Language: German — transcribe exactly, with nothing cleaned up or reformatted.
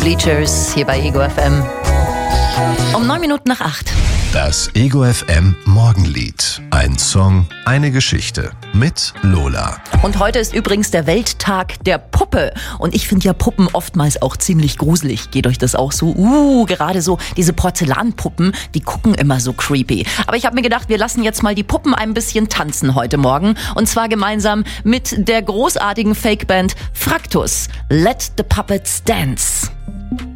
Bleachers hier bei Ego F M. Um neun Minuten nach acht. Das Ego F M Morgenlied. Ein Song, eine Geschichte mit Lola. Und heute ist übrigens der Welttag der Puppe. Und ich finde ja Puppen oftmals auch ziemlich gruselig. Geht euch das auch so? Uh, gerade so diese Porzellanpuppen, die gucken immer so creepy. Aber ich habe mir gedacht, wir lassen jetzt mal die Puppen ein bisschen tanzen heute Morgen. Und zwar gemeinsam mit der großartigen Fake-Band Fraktus. Let the Puppets Dance.